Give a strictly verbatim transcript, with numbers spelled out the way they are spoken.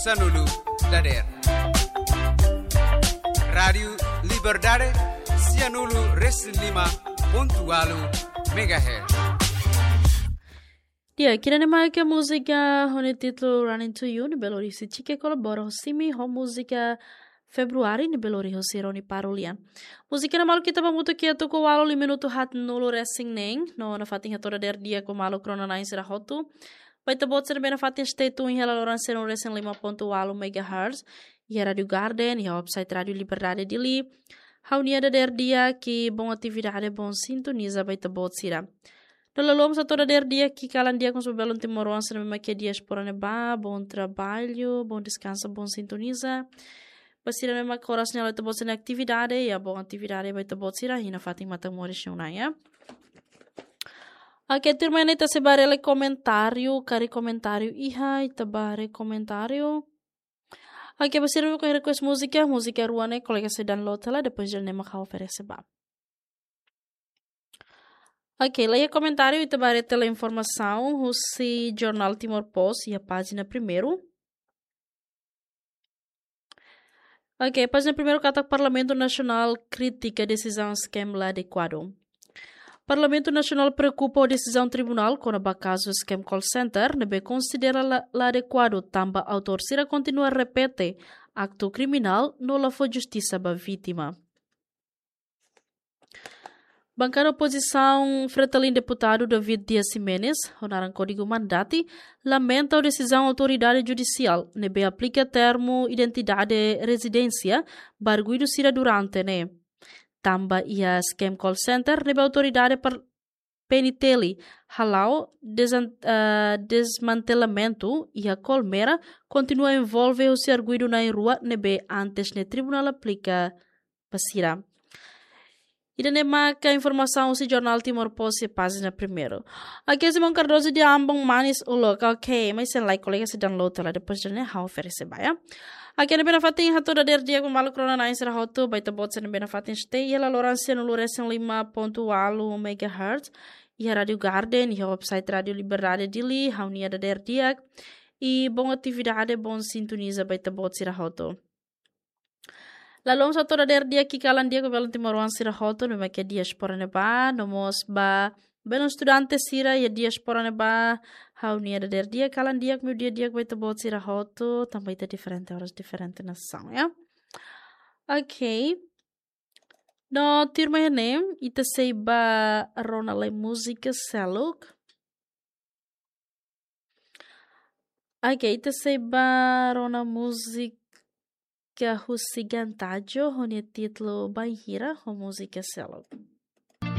Sanulu Dader Radio Liberdade Cianulu Reslima Pontualu Megahertz. Dia, kira nama que a música com título Running to You, no Belo Horizonte, que colabora com Simi, com música Februari, no Belo Horizonte, Parolian. Música na malu kita pamuto que tu ko walo li minuto hat nulo racing neng, no na fatin hatora der dia ko malu krona nine sira hotu. Vai te bot ser bem na fatin state em ela loran ser um racing lima ponto walo megahertz, e a Radio Garden, e a website Radio Liberdade de li. Haunia der dia que bom atividade bom sintoniza vai te bot sira. No lalom sa toda der dia que calan dia com seu belo timoron se mesma que dias por ba, bom trabalho, bom descanso, bom sintoniza. Basira mesma que horas nela te bot ser atividade e a bom atividade vai te bot sira hina fatin mata moris na ya. Aqui turma neta se barele comentário, cari comentário iha ita bare comentário. Aqui basira com request música, música ruane colega se download lá depois já nem mais oferece ba. Ok, leia comentário e também a informação o Jornal Timor Post e a página primeiro. Ok, a página primeiro cata Parlamento Nacional critica a decisão esquema lá adequado. Parlamento Nacional preocupa a decisão tribunal com o caso esquema call center, nebe considera la, la adequado tamba autor sira continua a repete acto criminal no la foi justiça ba vítima. Bancada oposição, fretalin deputado David Dias Ximenes, honoran código mandati, lamenta a decisão autoridade judicial, nebe aplica termo identidade residência, barguido sira durante, né? Tamba ia scam call center, nebe autoridade per peniteli, halau desan, uh, desmantelamento e a colmera continua envolve o ser arguido na rua, nebe antes ne tribunal aplica pasira. E daí que a informação se jornal Timor Post página primeiro. Aqui é Simão Cardoso de Ambon Manis o local, ok, mas sem like colega se download lá depois de né how oferece baia. Aqui na benafatin hatura der dia com malu krona na insera hotu baita bot sen benafatin stay e ela lorança no loresen lima ponto walo megahertz e a Radio Garden e a website Radio Liberdade de li haunia da der dia e bom atividade bom sintoniza baita bot sira hotu. Lalong sa toda der dia kikalan dia ko belon timoruan sira hoto no make diaspora ne ba no mos ba belon estudante sira ya diaspora ne ba how nia der dia kalan dia ko dia dia ko bot sira hoto também tá diferente horas diferente nação ya. Okay. No tirma henem ita sei ba ronale música seluk. Okay, ita sei ba rona música que a Husigantajo, o título Banhira, a música Celo.